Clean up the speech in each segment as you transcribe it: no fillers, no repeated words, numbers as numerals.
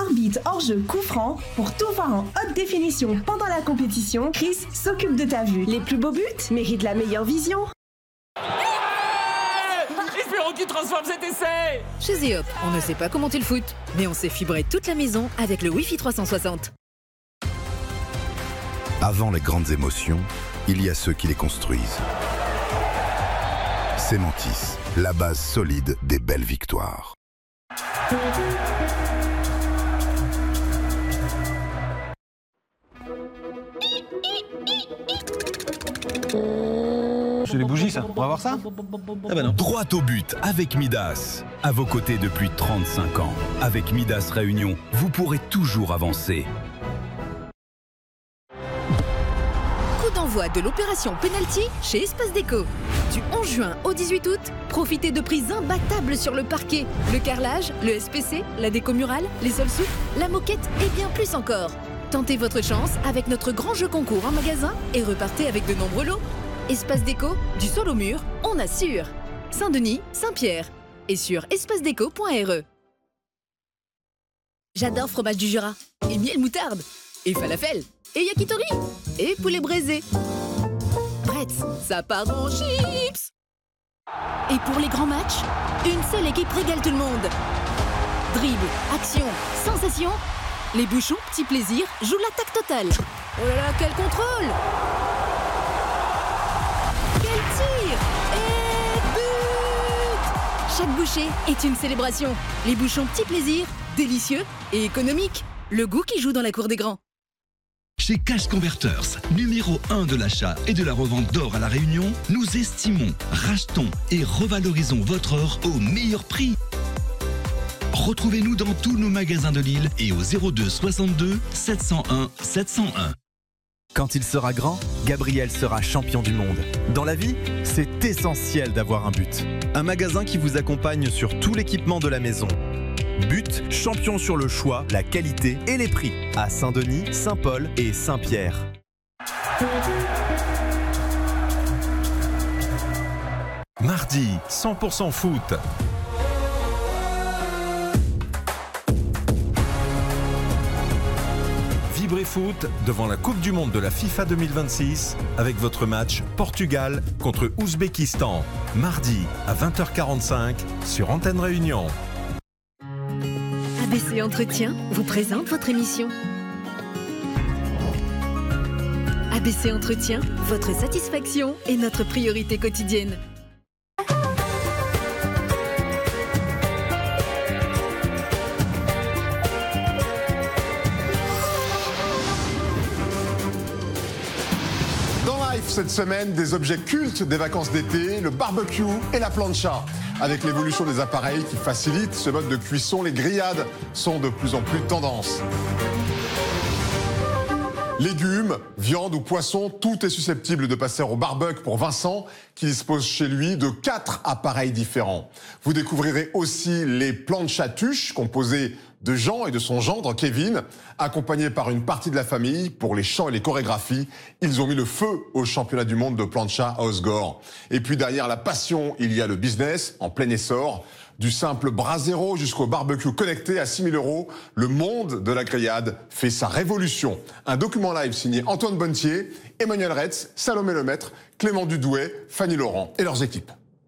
arbitre hors-jeu coup franc. Pour tout voir en haute définition pendant la compétition, Chris s'occupe de ta vue. Les plus beaux buts méritent la meilleure vision. Espérons qu'il transforme cet essai. Chez Zeop, on ne sait pas commenter le foot, mais on sait fibrer toute la maison avec le Wi-Fi 360. Avant les grandes émotions, il y a ceux qui les construisent. Cementis, la base solide des belles victoires. C'est les bougies, ça. On va voir ça? Ah bah non. Droit au but avec Midas. À vos côtés depuis 35 ans. Avec Midas Réunion, vous pourrez toujours avancer. Coup d'envoi de l'opération Penalty chez Espace Déco. Du 11 juin au 18 août, profitez de prix imbattables sur le parquet, le carrelage, le SPC, la déco murale, les sols souples, la moquette et bien plus encore. Tentez votre chance avec notre grand jeu concours en magasin et repartez avec de nombreux lots. Espace Déco, du sol au mur, on assure. Saint-Denis, Saint-Pierre et sur espacedeco.re. J'adore fromage du Jura, et miel moutarde, et falafel, et yakitori, et poulet braisé. Bretz, ça part en chips. Et pour les grands matchs, une seule équipe régale tout le monde. Dribble, action, sensation. Les bouchons, petit plaisir, jouent l'attaque totale. Oh là là, quel contrôle! Quel tir! Et but! Chaque bouchée est une célébration. Les bouchons, petit plaisir, délicieux et économique. Le goût qui joue dans la cour des grands. Chez Cash Converters, numéro 1 de l'achat et de la revente d'or à La Réunion, nous estimons, rachetons et revalorisons votre or au meilleur prix. Retrouvez-nous dans tous nos magasins de Lille et au 02 62 701 701. Quand il sera grand, Gabriel sera champion du monde. Dans la vie, c'est essentiel d'avoir un but. Un magasin qui vous accompagne sur tout l'équipement de la maison. But, champion sur le choix, la qualité et les prix. À Saint-Denis, Saint-Paul et Saint-Pierre. Mardi, 100% foot. Vibrez foot devant la Coupe du Monde de la FIFA 2026 avec votre match Portugal contre Ouzbékistan. Mardi à 20h45 sur Antenne Réunion. ABC Entretien vous présente votre émission. ABC Entretien, votre satisfaction est notre priorité quotidienne. Cette semaine, des objets cultes des vacances d'été, le barbecue et la plancha. Avec l'évolution des appareils qui facilitent ce mode de cuisson, les grillades sont de plus en plus tendance. Légumes, viande ou poisson, tout est susceptible de passer au barbecue pour Vincent, qui dispose chez lui de 4 appareils différents. Vous découvrirez aussi les planchatuches, composées de Jean et de son gendre Kevin, accompagnés par une partie de la famille pour les chants et les chorégraphies. Ils ont mis le feu au championnat du monde de plancha à Osgore. Et puis derrière la passion, il y a le business en plein essor. Du simple brasero jusqu'au barbecue connecté à 6 000 €, le monde de la grillade fait sa révolution. Un document live signé Antoine Bonnetier, Emmanuel Retz, Salomé Lemaître, Clément Dudouet, Fanny Laurent et leurs équipes.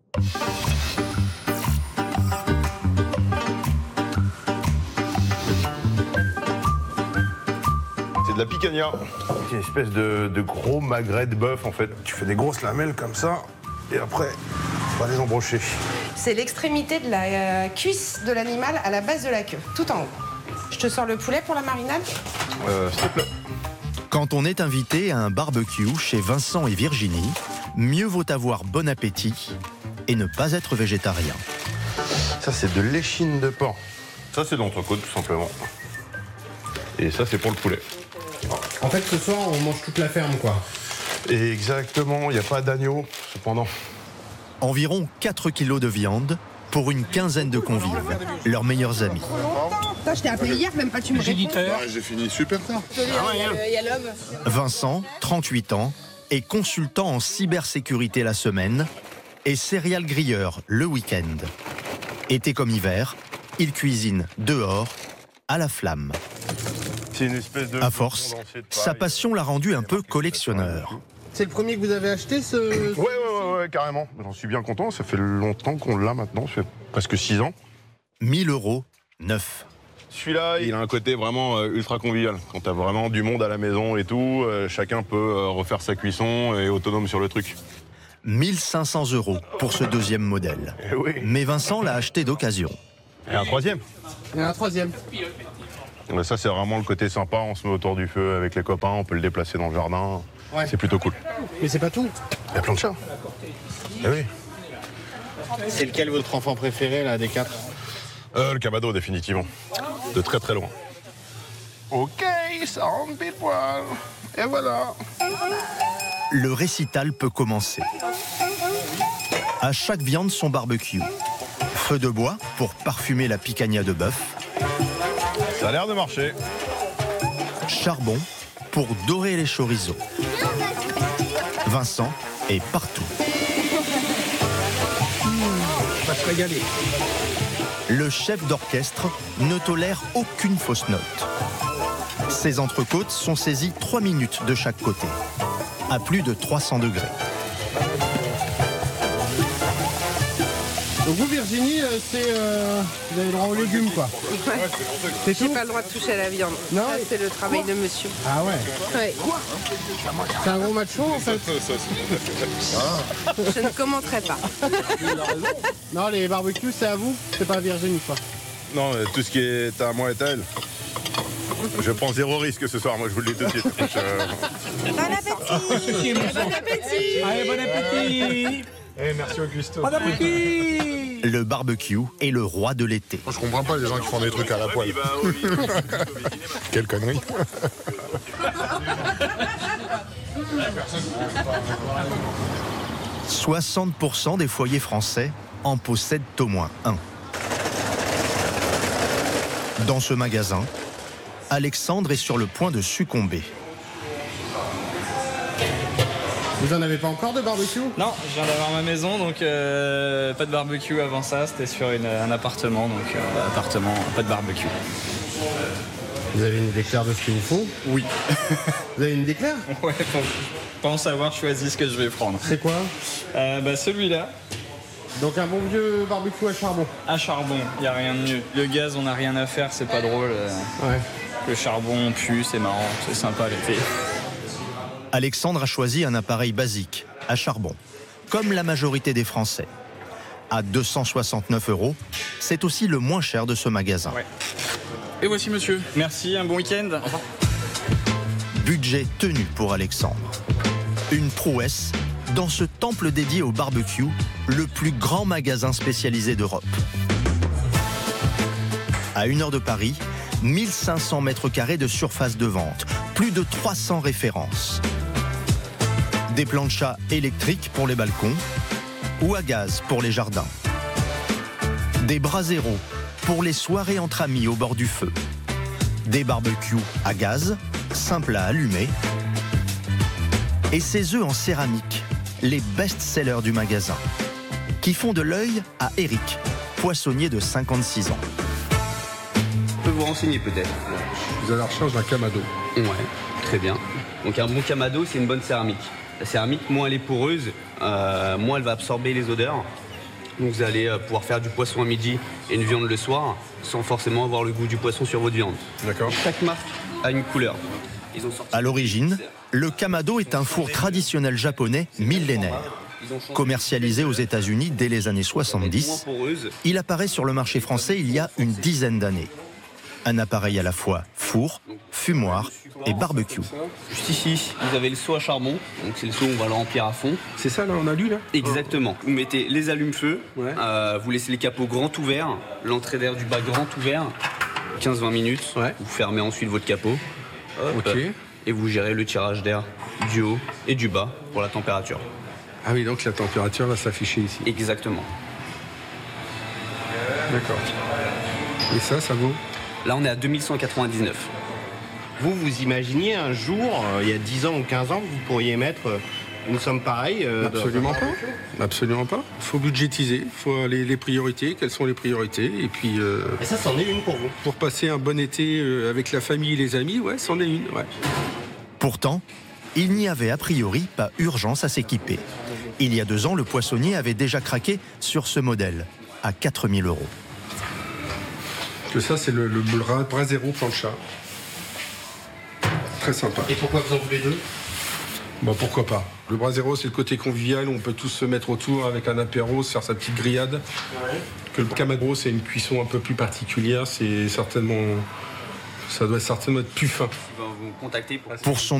De la picanha. C'est une espèce de gros magret de bœuf en fait. Tu fais des grosses lamelles comme ça et après on va les embrocher. C'est l'extrémité de la cuisse de l'animal à la base de la queue, tout en haut. Je te sors le poulet pour la marinade ? S'il te plaît. Quand on est invité à un barbecue chez Vincent et Virginie, mieux vaut avoir bon appétit et ne pas être végétarien. Ça c'est de l'échine de porc. Ça c'est de l'entrecôte tout simplement. Et ça c'est pour le poulet. En fait, ce soir, on mange toute la ferme, quoi. Et exactement, il n'y a pas d'agneau, cependant. Environ 4 kilos de viande pour une quinzaine de convives, leurs meilleurs amis. Je t'ai appelé hier, même pas tu me réponds. J'ai fini super tard. Il y a l'homme. Vincent, 38 ans, est consultant en cybersécurité la semaine et céréales grilleur le week-end. Été comme hiver, il cuisine dehors à la flamme. C'est une espèce de... À force, sa passion l'a rendu un peu collectionneur. C'est le premier que vous avez acheté, ce... Ouais, carrément. J'en suis bien content, ça fait longtemps qu'on l'a maintenant, ça fait presque 6 ans. 1000 € neuf. Celui-là, il a un côté vraiment ultra convivial. Quand t'as vraiment du monde à la maison et tout, chacun peut refaire sa cuisson et est autonome sur le truc. 1500 € pour ce deuxième modèle. Oui. Mais Vincent l'a acheté d'occasion. Et un troisième. Il y en a un troisième. Mais ça, c'est vraiment le côté sympa. On se met autour du feu avec les copains, on peut le déplacer dans le jardin. Ouais. C'est plutôt cool. Mais c'est pas tout. Il y a plein de chats. Eh oui. C'est lequel votre enfant préféré, là, des 4? Le Kamado, définitivement. De très très loin. Ok, ça rentre pile poil. Et voilà. Le récital peut commencer. À chaque viande, son barbecue. Feu de bois pour parfumer la picanha de bœuf. Ça a l'air de marcher. Charbon pour dorer les chorizo. Vincent est partout. On va se régaler. Le chef d'orchestre ne tolère aucune fausse note. Ses entrecôtes sont saisies 3 minutes de chaque côté, à plus de 300 degrés. Donc vous, Virginie, vous avez le droit aux légumes, quoi. Ouais. J'ai pas le droit de toucher à la viande. Non. Ça, c'est le travail de monsieur. Ah ouais. Ouais. C'est un gros macho, en fait. Je ne commenterai pas. Non, les barbecues, c'est à vous, c'est pas à Virginie, quoi. Non, tout ce qui est à moi est à elle. Je prends 0 risque ce soir, moi je vous le dis tout de suite. Bon appétit. Bon appétit. Allez, bon appétit. Merci Augusto. Bon appétit. Le barbecue est le roi de l'été. Je comprends pas les gens qui font des trucs à la poêle. Quelle connerie. 60% des foyers français en possèdent au moins un. Dans ce magasin, Alexandre est sur le point de succomber. Vous en avez pas encore de barbecue? Non, je viens d'avoir ma maison, donc pas de barbecue avant ça. C'était sur un appartement, donc appartement, pas de barbecue. Vous avez une idée claire de ce qu'il vous faut? Oui. Vous avez une idée claire? Ouais, pense avoir choisi ce que je vais prendre. C'est quoi? Celui-là. Donc un bon vieux barbecue à charbon. À charbon, il n'y a rien de mieux. Le gaz, on n'a rien à faire, c'est pas drôle. Ouais. Le charbon pue, c'est marrant, c'est sympa l'été. Alexandre a choisi un appareil basique, à charbon, comme la majorité des Français. À 269 €, c'est aussi le moins cher de ce magasin. Ouais. Et voici monsieur. Merci, un bon week-end. Au revoir. Budget tenu pour Alexandre. Une prouesse dans ce temple dédié au barbecue, le plus grand magasin spécialisé d'Europe. À 1 heure de Paris, 1500 mètres carrés de surface de vente, plus de 300 références. Des planchas électriques pour les balcons ou à gaz pour les jardins. Des braseros pour les soirées entre amis au bord du feu. Des barbecues à gaz, simples à allumer. Et ces œufs en céramique, les best-sellers du magasin, qui font de l'œil à Eric, poissonnier de 56 ans. Je peux vous renseigner peut-être. Vous avez la recherche d'un Kamado. Ouais, très bien. Donc un bon Kamado, c'est une bonne céramique. La céramique, moins elle est poreuse, moins elle va absorber les odeurs. Donc vous allez pouvoir faire du poisson à midi et une viande le soir, sans forcément avoir le goût du poisson sur votre viande. D'accord. Chaque marque a une couleur. À l'origine, le Kamado est un four traditionnel japonais millénaire. Commercialisé aux États-Unis dès les années 70, il apparaît sur le marché français il y a une dizaine d'années. Un appareil à la fois four, fumoir et barbecue. Juste ici, vous avez le seau à charbon. Donc c'est le seau, on va le remplir à fond. C'est ça là, on a lu là? Exactement. Vous mettez les allumes-feu, vous laissez les capots grands ouverts, l'entrée d'air du bas grand ouvert, 15-20 minutes. Vous fermez ensuite votre capot. Ok. Et vous gérez le tirage d'air du haut et du bas pour la température. Ah oui, donc la température va s'afficher ici. Exactement. D'accord. Et ça vaut? Là, on est à 2199. Vous imaginez un jour, il y a 10 ans ou 15 ans, que vous pourriez mettre nous sommes pareils. Absolument pas. Absolument pas. Il faut budgétiser, il faut les priorités. Quelles sont les priorités? Et puis. Et ça, c'en est une pour vous? Pour passer un bon été avec la famille et les amis, ouais, c'en est une. Ouais. Pourtant, il n'y avait a priori pas urgence à s'équiper. Il y a 2 ans, le poissonnier avait déjà craqué sur ce modèle, à 4 000 €. Que ça, c'est le Brasero plancha. Très sympa. Et pourquoi vous en voulez 2? Bah pourquoi pas. Le Brasero, c'est le côté convivial où on peut tous se mettre autour avec un apéro, se faire sa petite grillade. Ouais. Que le Camagro, c'est une cuisson un peu plus particulière. Ça doit certainement être plus fin. Vous contacter pour son